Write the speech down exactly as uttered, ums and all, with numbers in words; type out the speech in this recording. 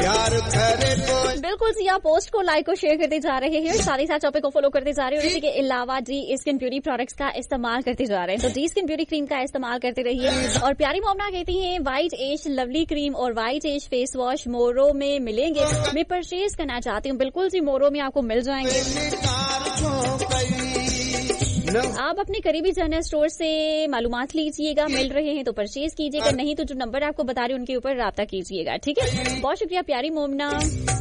प्यार करे कोई। बिल्कुल जी, आप पोस्ट को लाइक और शेयर करते जा रहे हैं और साथ ही साथ टॉपिक को फॉलो करते जा रहे हैं और इसी के अलावा डी स्किन ब्यूटी प्रोडक्ट्स का इस्तेमाल करते जा रहे हैं। तो डी स्किन ब्यूटी क्रीम का इस्तेमाल करते रहिए। और प्यारी मोमना कहती हैं व्हाइट एज लवली क्रीम और व्हाइट एज फेस वॉश मोरो में मिलेंगे, मैं परचेज करना चाहती हूँ। बिल्कुल जी, मोरो में आपको मिल जाएंगे। आप अपने करीबी जनरल स्टोर से मालूमात लीजिएगा, मिल रहे हैं तो परचेज कीजिएगा, नहीं तो जो नंबर आपको बता रही हूँ उनके ऊपर राब्ता कीजिएगा। ठीक है, बहुत शुक्रिया प्यारी मोमना।